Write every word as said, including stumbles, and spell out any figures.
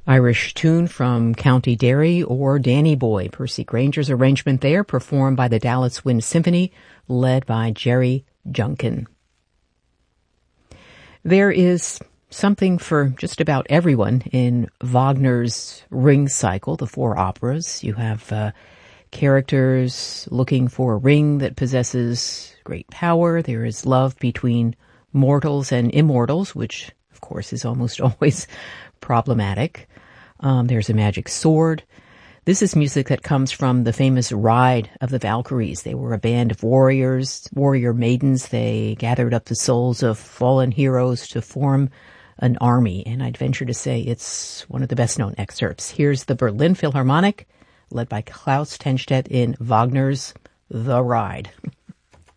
Irish tune from County Derry or Danny Boy, Percy Granger's arrangement there, performed by the Dallas Wind Symphony, led by Jerry Junkin. There is something for just about everyone in Wagner's Ring cycle, the four operas. You have uh, characters looking for a ring that possesses great power. There is love between mortals and immortals, which, of course, is almost always problematic. Um, there's a magic sword. This is music that comes from the famous Ride of the Valkyries. They were a band of warriors, warrior maidens. They gathered up the souls of fallen heroes to form an army. And I'd venture to say it's one of the best-known excerpts. Here's the Berlin Philharmonic, led by Klaus Tennstedt in Wagner's The Ride.